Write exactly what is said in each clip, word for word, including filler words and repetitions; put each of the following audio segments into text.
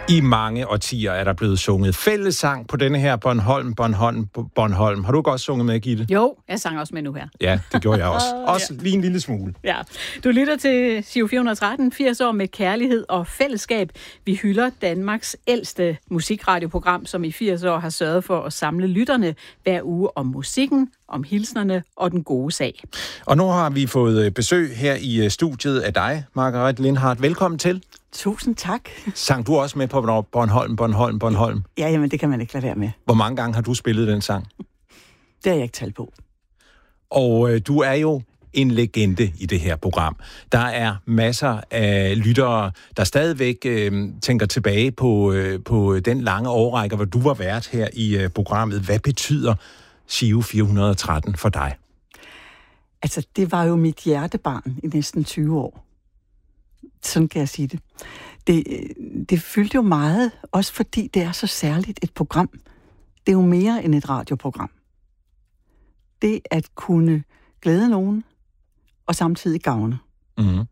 I mange årtier er der blevet sunget fællessang på denne her Bornholm, Bornholm, Bornholm. Har du også sunget med, Gitte? Jo, jeg sang også med nu her. Ja, det gjorde jeg også. Også lige en lille smule. Ja. Du lytter til Giro fire hundrede og tretten, firs år med kærlighed og fællesskab. Vi hylder Danmarks ældste musikradioprogram, som i firs år har sørget for at samle lytterne hver uge om musikken, om hilsnerne og den gode sag. Og nu har vi fået besøg her i studiet af dig, Margaret Lindhardt. Velkommen til. Tusind tak. Sang du også med på Bornholm, Bornholm, Bornholm? Ja, jamen det kan man ikke lade være med. Hvor mange gange har du spillet den sang? Det har jeg ikke talt på. Og øh, du er jo en legende i det her program. Der er masser af lyttere, der stadigvæk øh, tænker tilbage på, øh, på den lange årrække, hvor du var vært her i øh, programmet. Hvad betyder Giro fire hundrede og tretten for dig? Altså, det var jo mit hjertebarn i næsten tyve år. Sådan kan jeg sige det. Det, det fyldte jo meget, også fordi det er så særligt et program. Det er jo mere end et radioprogram. Det at kunne glæde nogen, og samtidig gavne. Mm-hmm.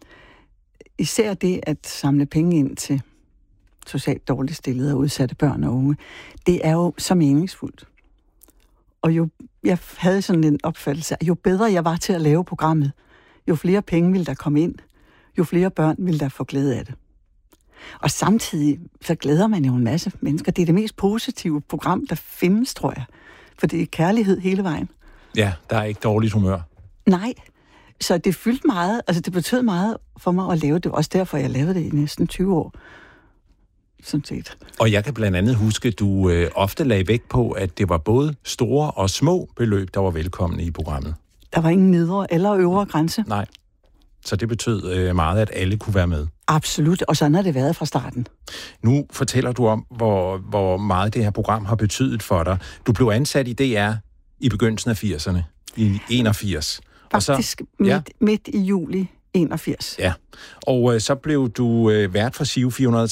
Især det at samle penge ind til socialt dårligt stillede og udsatte børn og unge, det er jo så meningsfuldt. Og jo, jeg havde sådan en opfattelse, at jo bedre jeg var til at lave programmet, jo flere penge ville der komme ind, jo flere børn ville der få glæde af det. Og samtidig så glæder man jo en masse mennesker. Det er det mest positive program, der findes, tror jeg. For det er kærlighed hele vejen. Ja, der er ikke dårligt humør. Nej, så det fyldte meget, altså det betød meget for mig at lave det. Også derfor, jeg lavede det i næsten tyve år. Sådan set. Og jeg kan blandt andet huske, at du øh, ofte lagde vægt på, at det var både store og små beløb, der var velkomne i programmet. Der var ingen nedre eller øvre grænse. Nej. Så det betød øh, meget, at alle kunne være med. Absolut, og sådan har det været fra starten. Nu fortæller du om, hvor, hvor meget det her program har betydet for dig. Du blev ansat i D R i begyndelsen af firserne, i enogfirs. Faktisk og så, midt, ja. midt i juli enogfirs. Ja, og øh, så blev du øh, vært for Giro fire hundrede